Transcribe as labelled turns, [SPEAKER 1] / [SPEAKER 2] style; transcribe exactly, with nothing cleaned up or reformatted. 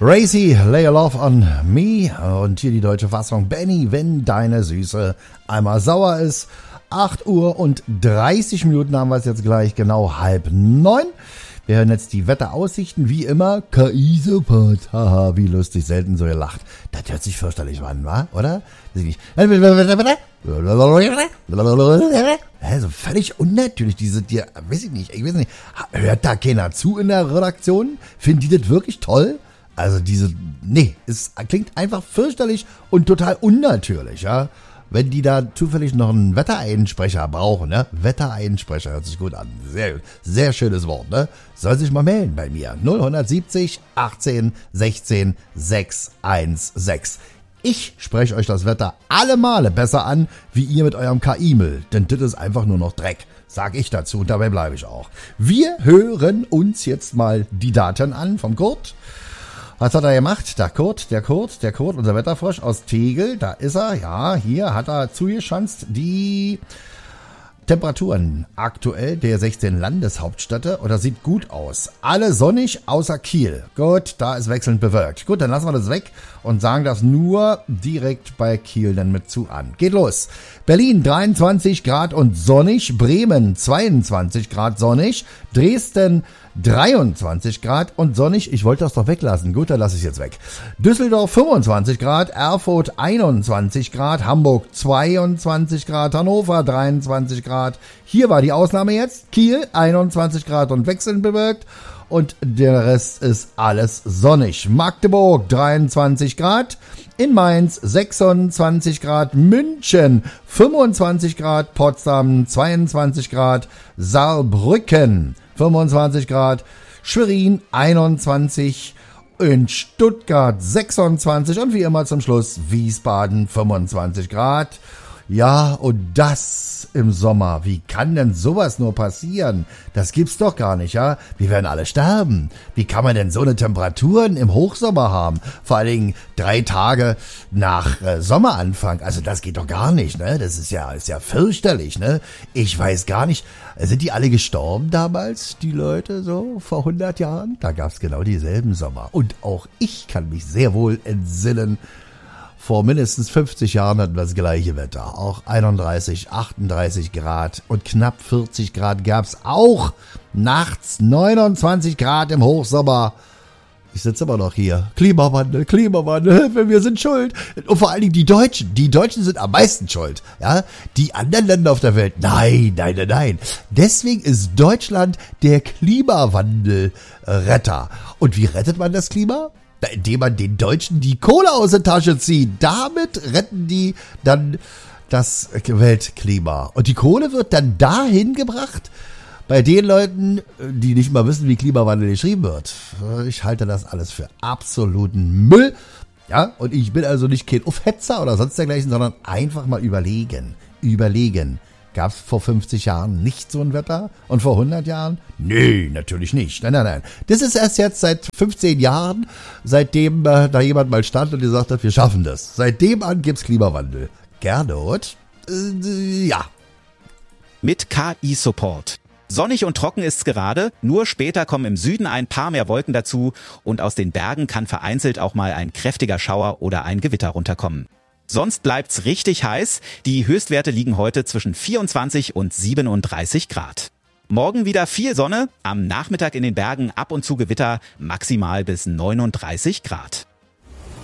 [SPEAKER 1] Racy, Lay a Love on Me und hier die deutsche Fassung. Benny, wenn deine Süße einmal sauer ist. acht Uhr und dreißig Minuten haben wir es jetzt gleich, genau halb neun. Wir hören jetzt die Wetteraussichten, wie immer. K I-Support, haha, wie lustig, selten so gelacht. Das hört sich fürchterlich an, wa? Oder? Also völlig unnatürlich, diese, die, weiß ich nicht, ich weiß nicht, hört da keiner zu in der Redaktion? Finden die das wirklich toll? Also diese, nee, es klingt einfach fürchterlich und total unnatürlich, ja. Wenn die da zufällig noch einen Wettereinsprecher brauchen, ne? Wettereinsprecher, hört sich gut an. Sehr, sehr schönes Wort, ne? Soll sich mal melden bei mir. null siebzig, achtzehn, sechzehn, sechshundertsechzehn. Ich spreche euch das Wetter alle Male besser an, wie ihr mit eurem K I-Müll. Denn das ist einfach nur noch Dreck. Sag ich dazu und dabei bleibe ich auch. Wir hören uns jetzt mal die Daten an vom Kurt. Was hat er gemacht? Der Kurt, der Kurt, der Kurt, unser Wetterfrosch aus Tegel, da ist er, ja, hier hat er zugeschanzt die Temperaturen aktuell der sechzehn Landeshauptstädte oder sieht gut aus. Alle sonnig außer Kiel. Gut, da ist wechselnd bewölkt. Gut, dann lassen wir das weg und sagen das nur direkt bei Kiel dann mit zu an. Geht los. Berlin dreiundzwanzig Grad und sonnig. Bremen zweiundzwanzig Grad sonnig. Dresden dreiundzwanzig Grad und sonnig. Ich wollte das doch weglassen. Gut, dann lasse ich es jetzt weg. Düsseldorf fünfundzwanzig Grad, Erfurt einundzwanzig Grad, Hamburg zweiundzwanzig Grad, Hannover dreiundzwanzig Grad. Hier war die Ausnahme jetzt. Kiel einundzwanzig Grad und wechselnd bewölkt. Und der Rest ist alles sonnig. Magdeburg dreiundzwanzig Grad, in Mainz sechsundzwanzig Grad, München fünfundzwanzig Grad, Potsdam zweiundzwanzig Grad, Saarbrücken fünfundzwanzig Grad, Schwerin einundzwanzig, in Stuttgart sechsundzwanzig und wie immer zum Schluss Wiesbaden fünfundzwanzig Grad. Ja, und das im Sommer. Wie kann denn sowas nur passieren? Das gibt's doch gar nicht, ja? Wir werden alle sterben. Wie kann man denn so eine Temperaturen im Hochsommer haben? Vor allen Dingen drei Tage nach äh, Sommeranfang. Also das geht doch gar nicht, ne? Das ist ja, ist ja fürchterlich, ne? Ich weiß gar nicht. Sind die alle gestorben damals, die Leute, so vor hundert Jahren? Da gab's genau dieselben Sommer. Und auch ich kann mich sehr wohl entsinnen. Vor mindestens fünfzig Jahren hatten wir das gleiche Wetter. Auch einunddreißig, achtunddreißig Grad und knapp vierzig Grad gab's auch. Nachts neunundzwanzig Grad im Hochsommer. Ich sitze immer noch hier. Klimawandel, Klimawandel, wir sind schuld. Und vor allen Dingen die Deutschen. Die Deutschen sind am meisten schuld. Ja, die anderen Länder auf der Welt, nein, nein, nein, nein. Deswegen ist Deutschland der Klimawandelretter. Und wie rettet man das Klima? Indem man den Deutschen die Kohle aus der Tasche zieht. Damit retten die dann das Weltklima. Und die Kohle wird dann dahin gebracht, bei den Leuten, die nicht mal wissen, wie Klimawandel geschrieben wird. Ich halte das alles für absoluten Müll. Ja, und ich bin also nicht kein Aufhetzer oder sonst dergleichen, sondern einfach mal überlegen. Überlegen. Gab es vor fünfzig Jahren nicht so ein Wetter? Und vor hundert Jahren? Nee, natürlich nicht. Nein, nein, nein. Das ist erst jetzt seit fünfzehn Jahren, seitdem äh, da jemand mal stand und gesagt hat, wir schaffen das. Seitdem an gibt's Klimawandel. Gernot? Äh, ja.
[SPEAKER 2] Mit K I-Support. Sonnig und trocken ist's gerade, nur später kommen im Süden ein paar mehr Wolken dazu und aus den Bergen kann vereinzelt auch mal ein kräftiger Schauer oder ein Gewitter runterkommen. Sonst bleibt's richtig heiß. Die Höchstwerte liegen heute zwischen vierundzwanzig und siebenunddreißig Grad. Morgen wieder viel Sonne, am Nachmittag in den Bergen ab und zu Gewitter, maximal bis neununddreißig Grad.